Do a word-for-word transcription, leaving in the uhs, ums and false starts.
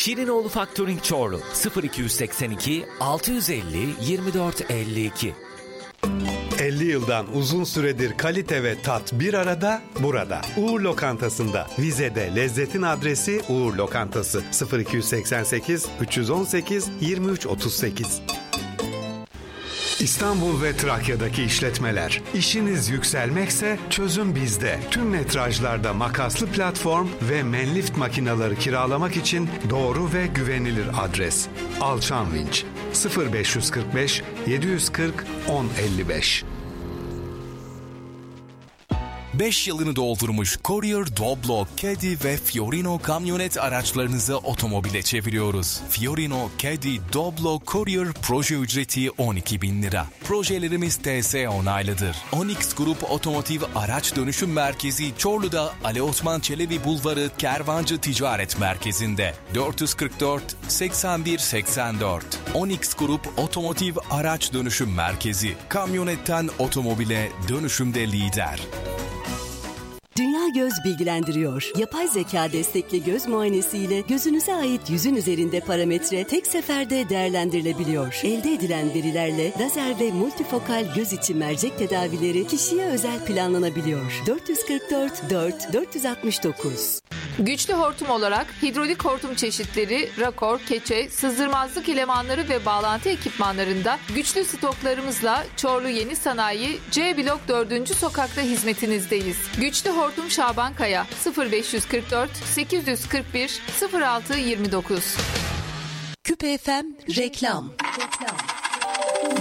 Şirinoğlu Factoring Çorlu sıfır iki seksen iki altı yüz elli yirmi dört elli iki. elli yıldan uzun süredir kalite ve tat bir arada burada. Uğur Lokantası'nda. Vize'de lezzetin adresi Uğur Lokantası. sıfır iki seksen sekiz üç yüz on sekiz yirmi üç otuz sekiz. İstanbul ve Trakya'daki işletmeler. İşiniz yükselmekse çözüm bizde. Tüm metrajlarda makaslı platform ve menlift makineleri kiralamak için doğru ve güvenilir adres. Alçan Vinç. sıfır beş kırk beş yedi yüz kırk on elli beş. beş yılını doldurmuş Courier, Doblo, Caddy ve Fiorino kamyonet araçlarınızı otomobile çeviriyoruz. Fiorino, Caddy, Doblo, Courier proje ücreti on iki bin lira. Projelerimiz T S onaylıdır. Onyx Grup Otomotiv Araç Dönüşüm Merkezi Çorlu'da Ali Osman Çelebi Bulvarı Kervancı Ticaret Merkezi'nde. dört yüz kırk dört seksen bir seksen dört. Onyx Grup Otomotiv Araç Dönüşüm Merkezi. Kamyonetten otomobile dönüşümde lider. Dünya Göz bilgilendiriyor. Yapay zeka destekli göz muayenesiyle gözünüze ait yüzün üzerinde parametre tek seferde değerlendirilebiliyor. Elde edilen verilerle lazer ve multifokal göz içi mercek tedavileri kişiye özel planlanabiliyor. dört yüz kırk dört dört dört yüz altmış dokuz. Güçlü hortum olarak hidrolik hortum çeşitleri, rakor, keçe, sızdırmazlık elemanları ve bağlantı ekipmanlarında güçlü stoklarımızla Çorlu Yeni Sanayi C Blok dördüncü sokakta hizmetinizdeyiz. Güçlü Hortum Şaban Kaya sıfır beş kırk dört sekiz yüz kırk bir sıfır altı yirmi dokuz. Küpe F M reklam. reklam.